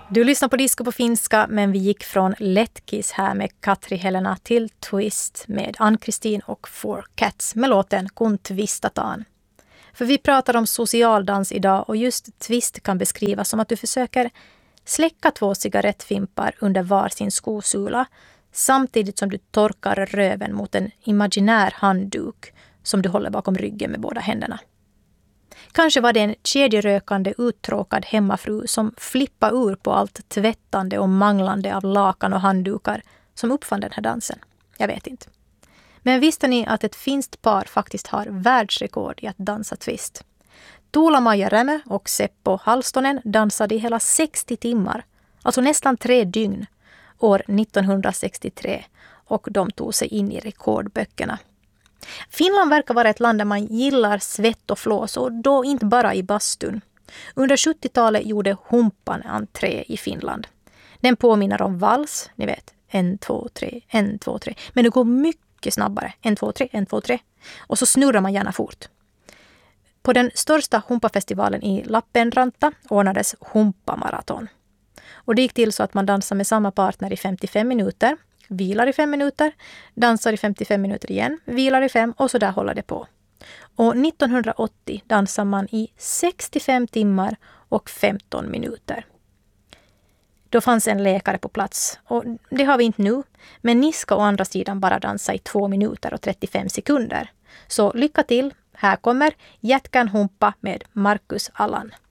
Du lyssnar på Disco på finska, men vi gick från Lättkiss här med Katri Helena till Twist med Ann-Kristin och Four Cats med låten Kun twistataan. För vi pratar om socialdans idag och just twist kan beskrivas som att du försöker släcka 2 cigarettfimpar under varsin skosula samtidigt som du torkar röven mot en imaginär handduk som du håller bakom ryggen med båda händerna. Kanske var det en kedjerökande uttråkad hemmafru som flippade ur på allt tvättande och manglande av lakan och handdukar som uppfann den här dansen. Jag vet inte. Men visste ni att ett finskt par faktiskt har världsrekord i att dansa twist? Tuula-Maija Rämö och Seppo Halstonen dansade i hela 60 timmar, alltså nästan 3 dygn, år 1963 och de tog sig in i rekordböckerna. Finland verkar vara ett land där man gillar svett och flås och då inte bara i bastun. Under 70-talet gjorde humpan entré i Finland. Den påminner om vals, ni vet, 1, 2, 3, 1, 2, 3. Men det går mycket snabbare, 1, 2, 3, 1, 2, 3. Och så snurrar man gärna fort. På den största humpafestivalen i Lappeenranta ordnades humpamaraton. Och det gick till så att man dansar med samma partner i 55 minuter. Vilar i 5 minuter, dansar i 55 minuter igen, vilar i 5 och så där håller det på. Och 1980 dansar man i 65 timmar och 15 minuter. Då fanns en läkare på plats och det har vi inte nu, men ni ska å andra sidan bara dansa i 2 minuter och 35 sekunder. Så lycka till, här kommer Jätkän humpa med Marcus Allan.